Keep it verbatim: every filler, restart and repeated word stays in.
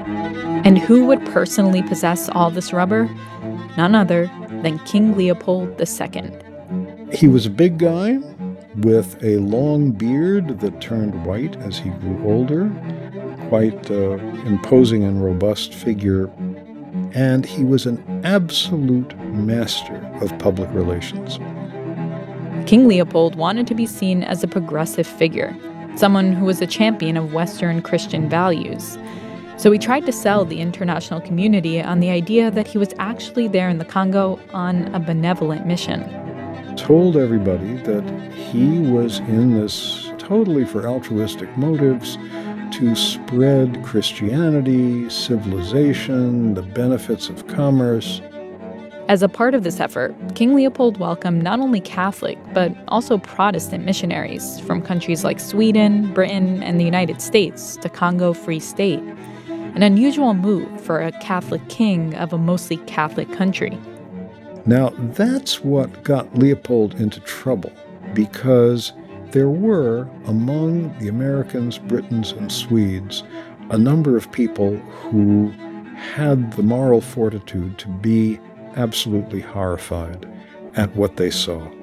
And who would personally possess all this rubber? None other than King Leopold the Second. He was a big guy with a long beard that turned white as he grew older, quite uh, imposing and robust figure, and he was an absolute master of public relations. King Leopold wanted to be seen as a progressive figure, someone who was a champion of Western Christian values. So he tried to sell the international community on the idea that he was actually there in the Congo on a benevolent mission. Told everybody that he was in this totally for altruistic motives to spread Christianity, civilization, the benefits of commerce. As a part of this effort, King Leopold welcomed not only Catholic, but also Protestant missionaries from countries like Sweden, Britain, and the United States to Congo Free State. An unusual move for a Catholic king of a mostly Catholic country. Now, that's what got Leopold into trouble, because there were, among the Americans, Britons, and Swedes, a number of people who had the moral fortitude to be absolutely horrified at what they saw.